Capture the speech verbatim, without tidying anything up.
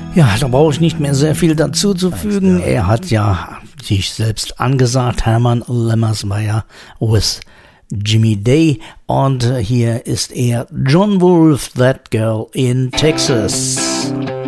Ja, da brauche ich nicht mehr sehr viel dazu zu fügen. Er hat ja sich selbst angesagt, Hermann Lemmersmeyer with Jimmy Day. Und hier ist er, John Wolfe, That Girl in Texas.